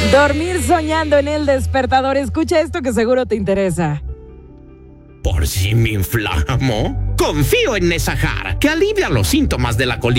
Dormir soñando en el despertador. Escucha esto que seguro te interesa. Por si me inflamo, confío en Nesahar, que alivia los síntomas de la colitis.